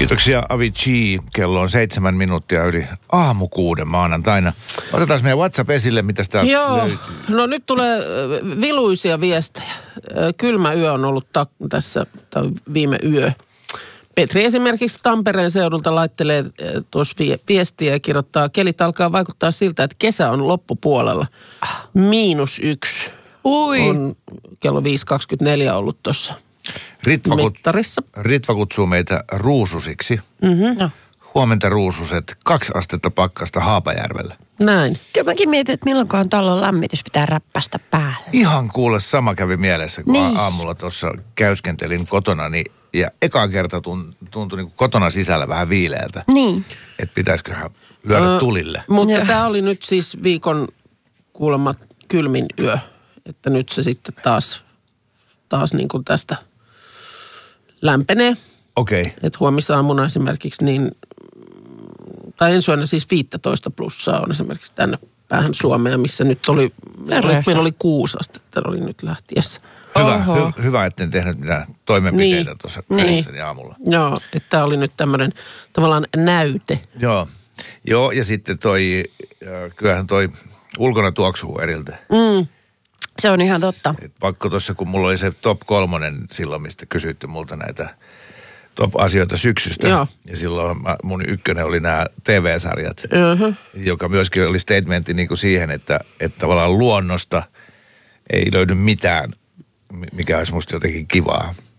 Kiitoksia Avicii. Kello on 7 minuuttia yli aamu 6 maanantaina. Otetaan meidän WhatsApp esille, mitä täältä löytyy. No nyt tulee viluisia viestejä. Kylmä yö on ollut tässä viime yö. Petri esimerkiksi Tampereen seudulta laittelee tuossa viestiä ja kirjoittaa, kelit alkaa vaikuttaa siltä, että kesä on loppupuolella. -1 on kello 5.24 ollut tuossa mittarissa. Ritva kutsuu meitä ruususiksi. No. Huomenta ruususet, 2 astetta pakkasta Haapajärvellä. Näin. Kyllä mäkin mietin, että milloinkaan talon lämmitys pitää räppästä päälle. Ihan kuule sama kävi mielessä, kun aamulla tuossa käyskentelin kotonani. Ja eka kerta tuntui niin kuin kotona sisällä vähän viileältä. Niin. Että pitäisiköhän lyödä tulille. Mutta tämä oli nyt siis viikon kuulemma kylmin yö. Että nyt se sitten taas niin kuin tästä lämpenee. Okei. Että huomisaamuna esimerkiksi tai ensi yönä siis 15 plussaa on esimerkiksi tänne päähän Suomea, missä nyt meillä oli 6 astetta, oli nyt lähtiessä. Hyvä, etten tehnyt mitään toimenpiteitä tuossa päivässäni aamulla. Joo, että tämä oli nyt tämmöinen tavallaan näyte. Joo, ja sitten kyllähän toi ulkona tuoksuu eriltä. Se on ihan totta. Pakko tuossa, kun mulla oli se top 3 silloin, mistä kysytty multa näitä top-asioita syksystä. Joo. Ja silloin mun ykkönen oli nämä TV-sarjat, joka myöskin oli statementti niin kuin siihen, että tavallaan luonnosta ei löydy mitään, mikä olisi musta jotenkin kivaa.